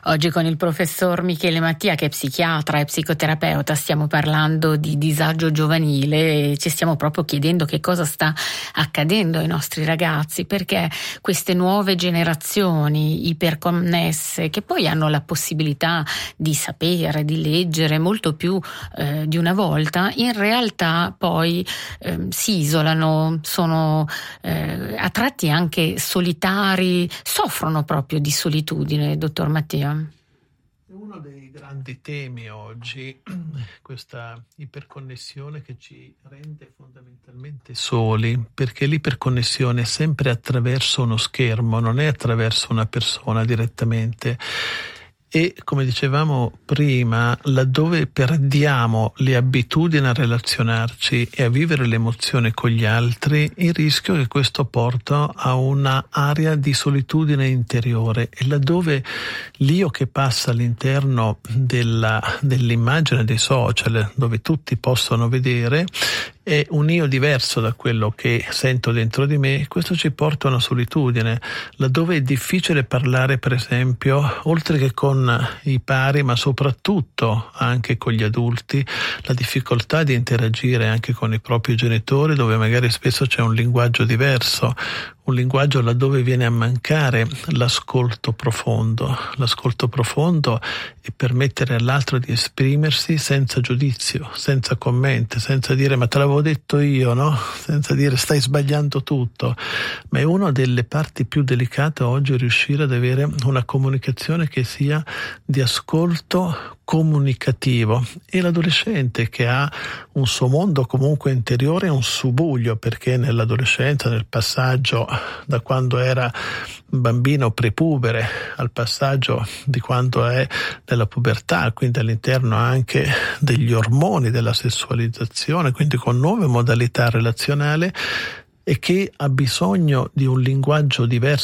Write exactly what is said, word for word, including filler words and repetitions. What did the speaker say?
Oggi con il professor Michele Mattia, che è psichiatra e psicoterapeuta, stiamo parlando di disagio giovanile e ci stiamo proprio chiedendo che cosa sta accadendo ai nostri ragazzi, perché queste nuove generazioni iperconnesse, che poi hanno la possibilità di sapere, di leggere molto più eh, di una volta, in realtà poi eh, si isolano, sono eh, a tratti anche solitari, soffrono proprio di solitudine, dottor Mattia. Uno dei grandi temi oggi, questa iperconnessione che ci rende fondamentalmente soli, perché l'iperconnessione è sempre attraverso uno schermo, non è attraverso una persona direttamente. E come dicevamo prima, laddove perdiamo le abitudini a relazionarci e a vivere l'emozione con gli altri, il rischio è che questo porta a una area di solitudine interiore, e laddove l'io che passa all'interno della, dell'immagine dei social, dove tutti possono vedere, è un io diverso da quello che sento dentro di me, questo ci porta a una solitudine, laddove è difficile parlare, per esempio, oltre che con i pari, ma soprattutto anche con gli adulti, la difficoltà di interagire anche con i propri genitori, dove magari spesso c'è un linguaggio diverso, un linguaggio laddove viene a mancare l'ascolto profondo. L'ascolto profondo è permettere all'altro di esprimersi senza giudizio, senza commenti, senza dire ma te l'avevo detto io, no? Senza dire stai sbagliando tutto. Ma è una delle parti più delicate oggi, riuscire ad avere una comunicazione che sia di ascolto comunicativo. E l'adolescente che ha un suo mondo comunque interiore è un subuglio, perché nell'adolescenza, nel passaggio da quando era bambino prepubere al passaggio di quando è nella pubertà, quindi all'interno anche degli ormoni della sessualizzazione, quindi con nuove modalità relazionali, e che ha bisogno di un linguaggio diverso